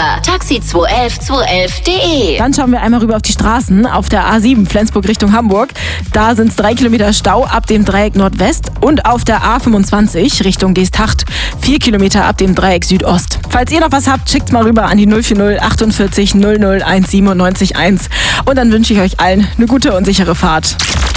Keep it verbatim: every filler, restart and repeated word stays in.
unter taxi zwei elf zwei elf punkt de. Dann schauen wir einmal rüber auf die Straßen. Auf der A sieben Flensburg Richtung Hamburg. Da sind es drei Kilometer Stau ab dem Dreieck Nordwest. Und auf der A fünfundzwanzig Richtung Geesthacht vier Kilometer ab dem Dreieck Südost. Falls ihr noch was habt, schickt mal rüber an die null vier null achtundvierzig null null eins siebenundneunzig eins. Und dann wünsche ich euch allen eine gute und sichere Fahrt.